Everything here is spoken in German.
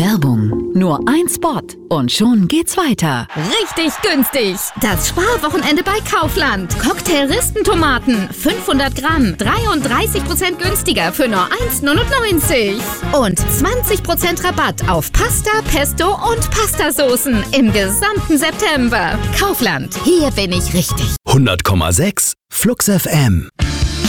Werbung. Nur ein Spot und schon geht's weiter. Richtig günstig. Das Sparwochenende bei Kaufland. Cocktail-Ristentomaten 500 Gramm 33% günstiger für nur 1,99. Und 20% Rabatt auf Pasta, Pesto und Pastasoßen im gesamten September. Kaufland. Hier bin ich richtig. 100,6 Flux FM.